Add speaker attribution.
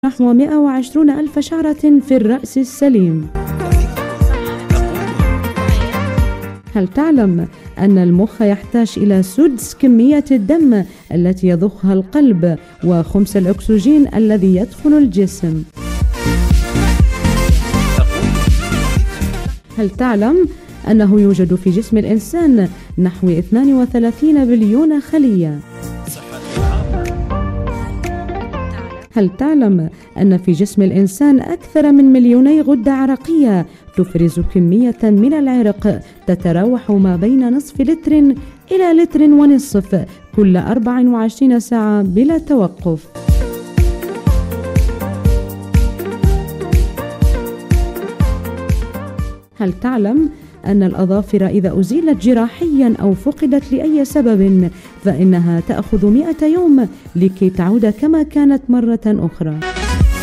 Speaker 1: نحو 120 ألف شعرة في الرأس السليم. هل تعلم أن المخ يحتاج إلى سدس كمية الدم التي يضخها القلب وخمس الأكسجين الذي يدخل الجسم؟ هل تعلم أنه يوجد في جسم الإنسان نحو 32 بليون خلية؟ هل تعلم أن في جسم الإنسان أكثر من 2 غدة عرقية تفرز كمية من العرق تتراوح ما بين نصف لتر إلى لتر ونصف كل 24 ساعة بلا توقف؟ هل تعلم أن الأظافر إذا أزيلت جراحيا أو فقدت لأي سبب فإنها تأخذ 100 يوم لكي تعود كما كانت مرة أخرى؟